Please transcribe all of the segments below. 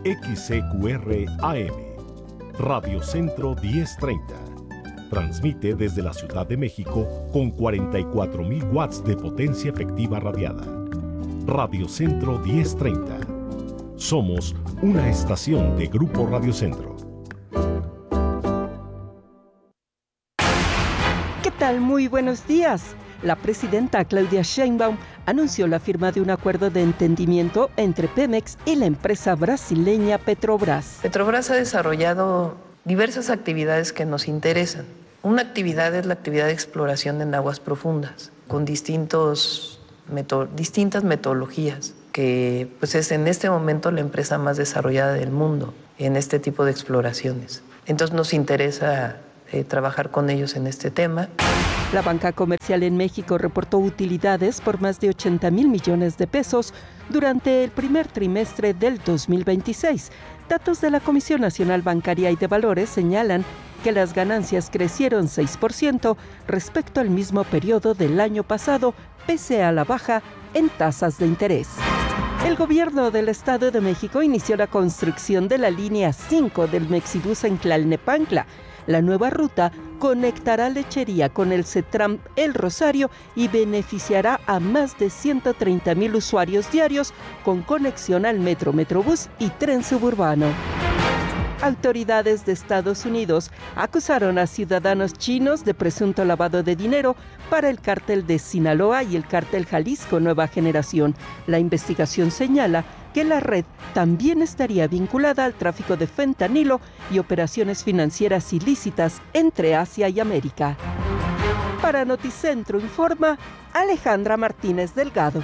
XCQR AM, Radio Centro 1030. Transmite desde la Ciudad de México con 44,000 watts de potencia efectiva radiada. Radio Centro 1030. Somos una estación de Grupo Radio Centro. ¿Qué tal? Muy buenos días. La presidenta Claudia Sheinbaum anunció la firma de un acuerdo de entendimiento entre Pemex y la empresa brasileña Petrobras. Petrobras ha desarrollado diversas actividades que nos interesan. Una actividad es la actividad de exploración en aguas profundas, con distintas metodologías, que pues es en este momento la empresa más desarrollada del mundo en este tipo de exploraciones. Entonces nos interesa trabajar con ellos en este tema. La banca comercial en México reportó utilidades por más de 80,000 millones de pesos durante el primer trimestre del 2026. Datos de la Comisión Nacional Bancaria y de Valores señalan que las ganancias crecieron 6% respecto al mismo periodo del año pasado, pese a la baja en tasas de interés. El gobierno del Estado de México inició la construcción de la línea 5 del Mexibus en Tlalnepantla. La nueva ruta conectará Lechería con el CETRAM El Rosario y beneficiará a más de 130,000 usuarios diarios con conexión al metro, Metrobús y tren suburbano. Autoridades de Estados Unidos acusaron a ciudadanos chinos de presunto lavado de dinero para el cártel de Sinaloa y el cártel Jalisco Nueva Generación. La investigación señala que la red también estaría vinculada al tráfico de fentanilo y operaciones financieras ilícitas entre Asia y América. Para Noticentro informa Alejandra Martínez Delgado.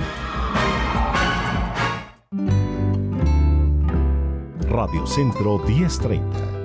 Radio Centro 1030.